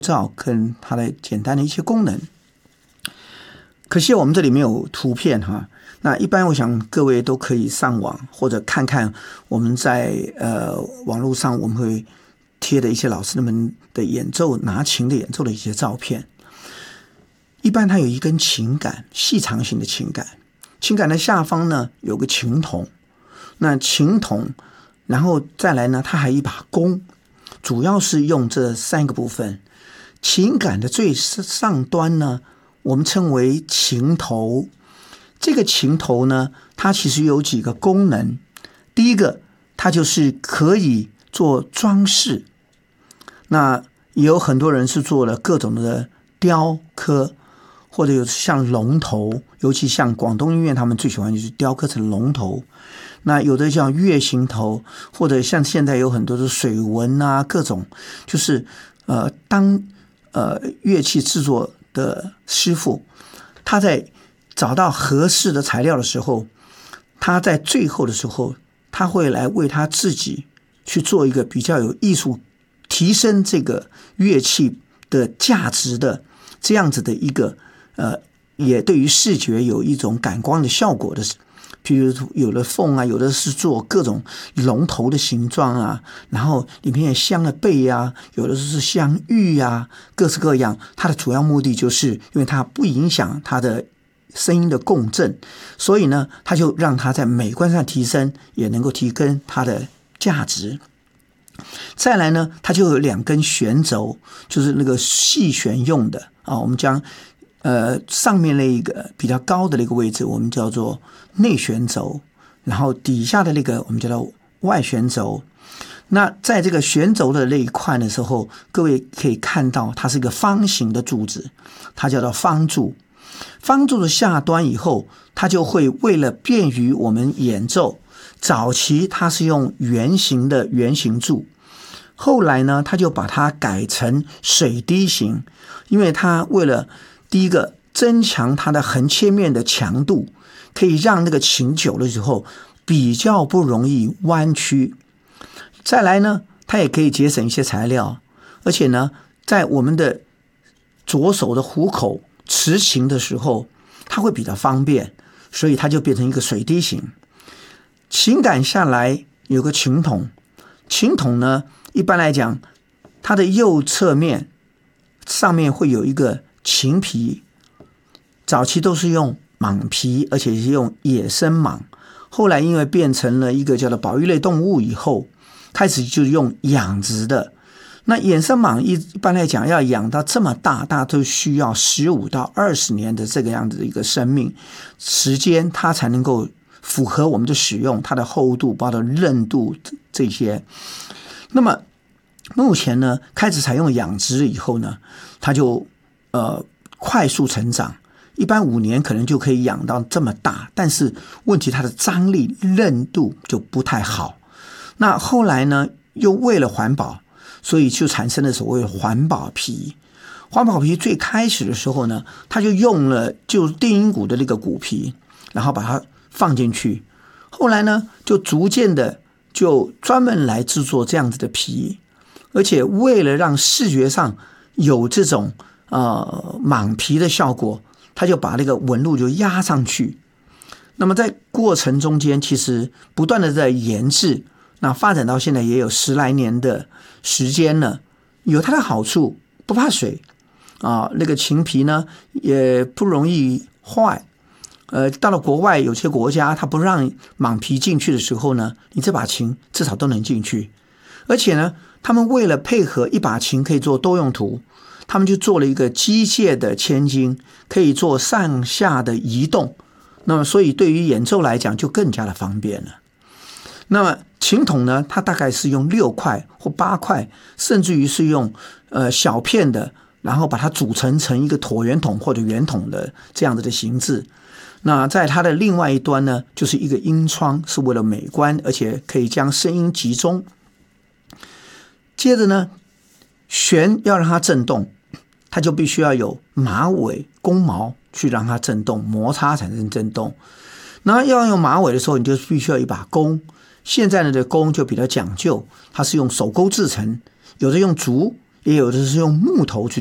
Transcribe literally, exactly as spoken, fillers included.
照跟它的简单的一些功能。可惜我们这里没有图片哈，那一般我想各位都可以上网或者看看我们在呃网络上我们会贴的一些老师们的演奏拿琴的演奏的一些照片。一般它有一根琴杆，细长型的琴杆，琴杆的下方呢有个琴筒，那琴筒然后再来呢它还有一把弓，主要是用这三个部分。琴杆的最上端呢我们称为琴头，这个琴头呢它其实有几个功能。第一个，它就是可以做装饰，那也有很多人是做了各种的雕刻，或者有像龙头，尤其像广东音乐他们最喜欢就是雕刻成龙头，那有的叫月形头，或者像现在有很多的水纹啊，各种就是呃当呃乐器制作的师傅他在找到合适的材料的时候，他在最后的时候他会来为他自己去做一个比较有艺术提升这个乐器的价值的这样子的一个呃，也对于视觉有一种感光的效果的，譬如有的凤啊，有的是做各种龙头的形状啊，然后里面也镶了贝啊，有的是镶玉啊，各式各样。它的主要目的就是因为它不影响它的声音的共振，所以呢它就让它在美观上提升，也能够提升它的价值。再来呢它就有两根弦轴，就是那个细弦用的啊，我们将呃上面那一个比较高的那个位置我们叫做内弦轴，然后底下的那个我们叫做外弦轴。那在这个弦轴的那一块的时候，各位可以看到它是一个方形的柱子，它叫做方柱。方柱的下端以后，它就会为了便于我们演奏，早期它是用圆形的圆形柱，后来呢它就把它改成水滴形，因为它为了第一个增强它的横切面的强度，可以让那个琴久了之后比较不容易弯曲。再来呢它也可以节省一些材料，而且呢在我们的左手的虎口持琴的时候它会比较方便，所以它就变成一个水滴形。琴杆下来有个琴筒，琴筒呢一般来讲它的右侧面上面会有一个琴皮，早期都是用蟒皮，而且是用野生蟒，后来因为变成了一个叫做保育类动物以后，开始就用养殖的。那野生蟒一般来讲要养到这么大，大都需要十五到二十年的这个样子的一个生命时间，它才能够符合我们的使用，它的厚度包括韧度这些。那么目前呢开始采用养殖以后呢，它就呃快速成长，一般五年可能就可以养到这么大，但是问题它的张力韧度就不太好。那后来呢又为了环保，所以就产生了所谓的环保皮。环保皮最开始的时候呢，它就用了就是定音鼓的那个鼓皮，然后把它放进去，后来呢就逐渐的就专门来制作这样子的皮，而且为了让视觉上有这种呃蟒皮的效果，他就把那个纹路就压上去。那么在过程中间其实不断的在研制，那发展到现在也有十来年的时间了，有它的好处，不怕水啊，那个琴皮呢也不容易坏。呃，到了国外有些国家他不让蟒皮进去的时候呢，你这把琴至少都能进去。而且呢他们为了配合一把琴可以做多用途，他们就做了一个机械的千斤，可以做上下的移动，那么所以对于演奏来讲就更加的方便了。那么琴筒呢它大概是用六块或八块，甚至于是用呃小片的，然后把它组成成一个椭圆筒或者圆筒的这样子的形制。那在它的另外一端呢就是一个音窗，是为了美观，而且可以将声音集中。接着呢弦要让它震动，它就必须要有马尾弓毛去让它震动，摩擦产生震动。那要用马尾的时候，你就必须要一把弓，现在的弓就比较讲究，它是用手钩制成，有的用竹， 也有的是用木头去